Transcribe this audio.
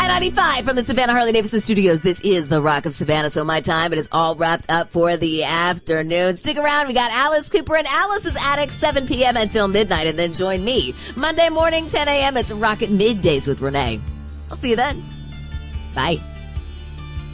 I-95 from the Savannah Harley-Davidson studios. This is the Rock of Savannah, so my time it is all wrapped up for the afternoon. Stick around. We got Alice Cooper and Alice's Attic, 7 p.m. until midnight, and then join me Monday morning, 10 a.m. It's Rocket Middays with Renee. I'll see you then. Bye.